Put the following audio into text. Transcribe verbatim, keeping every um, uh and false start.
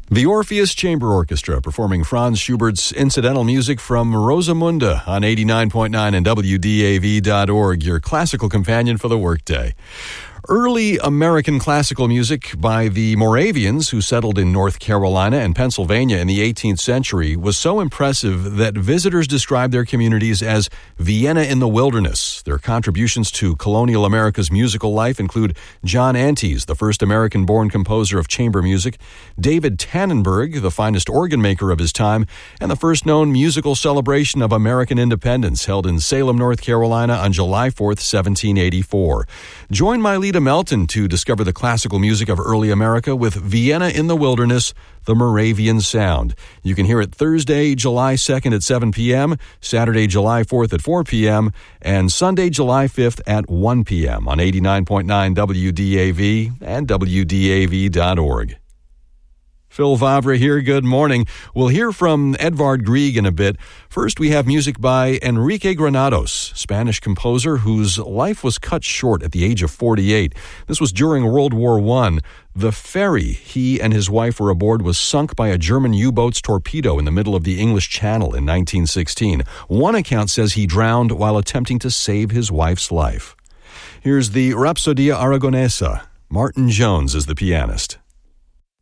The Orpheus Chamber Orchestra performing Franz Schubert's incidental music from Rosamunde on eighty-nine point nine and W D A V dot org, your classical companion for the workday. Early American classical music by the Moravians, who settled in North Carolina and Pennsylvania in the eighteenth century, was so impressive that visitors described their communities as Vienna in the wilderness. Their contributions to colonial America's musical life include John Antes, the first American-born composer of chamber music, David Tannenberg, the finest organ maker of his time, and the first known musical celebration of American independence, held in Salem, North Carolina on July fourth, seventeen eighty-four. Join my lead Melton to discover the classical music of early America with Vienna in the Wilderness, the Moravian Sound. You can hear it Thursday, July second at seven p.m., Saturday, July fourth at four p.m., and Sunday, July fifth at one p.m. on eighty-nine point nine W D A V and W D A V dot org. Phil Vavra here. Good morning. We'll hear from Edvard Grieg in a bit. First, we have music by Enrique Granados, Spanish composer whose life was cut short at the age of forty-eight. This was during World War One. The ferry he and his wife were aboard was sunk by a German U-boat's torpedo in the middle of the English Channel in nineteen sixteen. One account says he drowned while attempting to save his wife's life. Here's the Rhapsodia Aragonesa. Martin Jones is the pianist.